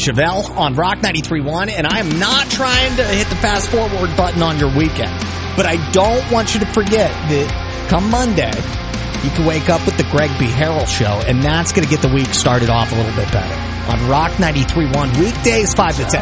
Chevelle on Rock 93.1, and I am not trying to hit the fast forward button on your weekend. But I don't want you to forget that come Monday, you can wake up with the Greg B. Harrell Show, and that's going to get the week started off a little bit better. On Rock 93.1, weekdays 5 to 10.